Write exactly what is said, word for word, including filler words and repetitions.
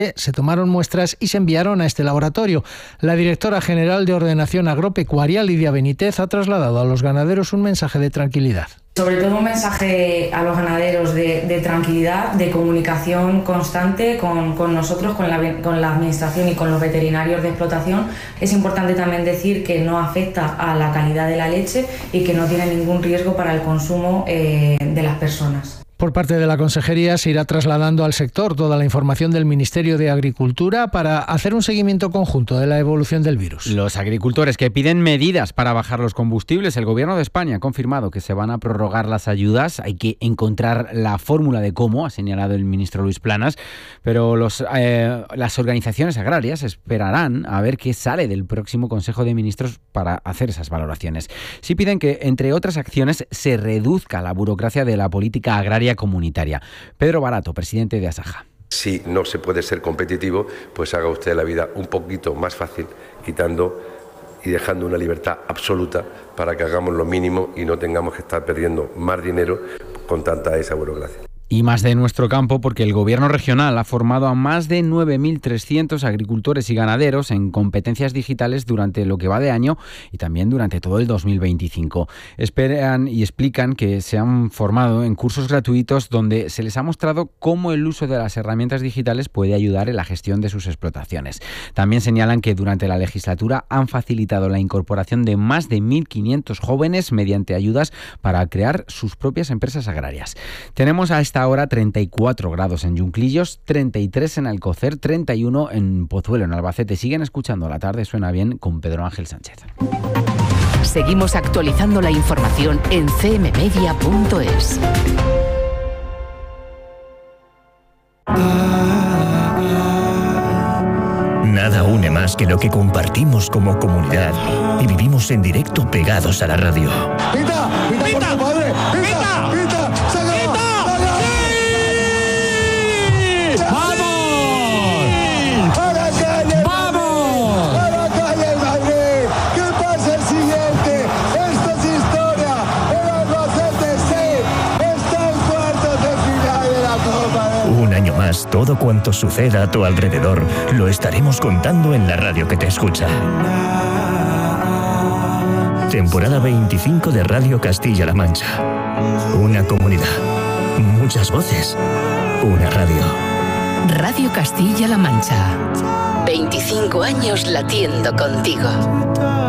Se tomaron muestras y se enviaron a este laboratorio. La directora general de Ordenación Agropecuaria, Lidia Benítez, ha trasladado a los ganaderos un mensaje de tranquilidad. Sobre todo un mensaje a los ganaderos de, de tranquilidad, de comunicación constante con, con nosotros, con la, con la administración y con los veterinarios de explotación. Es importante también decir que no afecta a la calidad de la leche y que no tiene ningún riesgo para el consumo eh, de las personas. Por parte de la Consejería se irá trasladando al sector toda la información del Ministerio de Agricultura para hacer un seguimiento conjunto de la evolución del virus. Los agricultores que piden medidas para bajar los combustibles, el Gobierno de España ha confirmado que se van a prorrogar las ayudas. Hay que encontrar la fórmula de cómo, ha señalado el ministro Luis Planas, pero los, eh, las organizaciones agrarias esperarán a ver qué sale del próximo Consejo de Ministros para hacer esas valoraciones. Sí piden que, entre otras acciones, se reduzca la burocracia de la política agraria comunitaria. Pedro Barato, presidente de Asaja. Si no se puede ser competitivo, pues haga usted la vida un poquito más fácil, quitando y dejando una libertad absoluta para que hagamos lo mínimo y no tengamos que estar perdiendo más dinero con tanta esa burocracia. Y más de nuestro campo, porque el Gobierno regional ha formado a más de nueve mil trescientos agricultores y ganaderos en competencias digitales durante lo que va de año y también durante todo el dos mil veinticinco. Esperan y explican que se han formado en cursos gratuitos donde se les ha mostrado cómo el uso de las herramientas digitales puede ayudar en la gestión de sus explotaciones. También señalan que durante la legislatura han facilitado la incorporación de más de mil quinientos jóvenes mediante ayudas para crear sus propias empresas agrarias. Tenemos a esta ahora treinta y cuatro grados en Yunclillos, treinta y tres en Alcocer, treinta y uno en Pozuelo, en Albacete. Siguen escuchando La Tarde Suena Bien con Pedro Ángel Sánchez. Seguimos actualizando la información en c m media punto es. Nada une más que lo que compartimos como comunidad y vivimos en directo pegados a la radio. ¡Pita! ¡Pita, ¡Pita! por tu padre! ¡Pita! ¡Pita! ¡Sácalo! Todo cuanto suceda a tu alrededor lo estaremos contando en la radio que te escucha. Temporada veinticinco de Radio Castilla-La Mancha. Una comunidad, muchas voces, una radio. Radio Castilla-La Mancha. veinticinco años latiendo contigo.